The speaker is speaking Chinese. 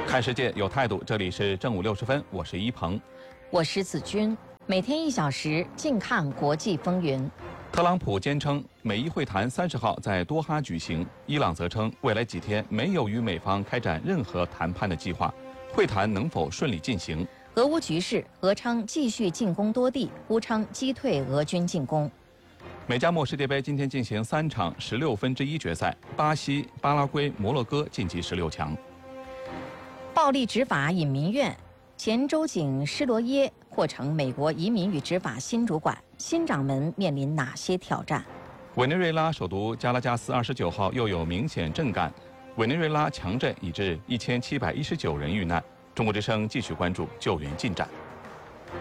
看世界有态度，这里是正午60分，我是一鹏， 我是子君，每天1小时，静看国际风云。 特朗普坚称美伊会谈30号在多哈举行，伊朗则称未来几天没有与美方开展任何谈判的计划，会谈能否顺利进行？ 俄乌局势，俄称继续进攻多地，乌称击退俄军进攻。 美加墨世界杯今天进行3场16分之一决赛，巴西、巴拉圭、摩洛哥晋级16强。 暴力执法引民怨，前州警施罗耶或成美国移民与执法新主管，新掌门面临哪些挑战？ 委内瑞拉首都加拉加斯29号又有明显震感，委内瑞拉强震已致1719人遇难。中国之声继续关注救援进展。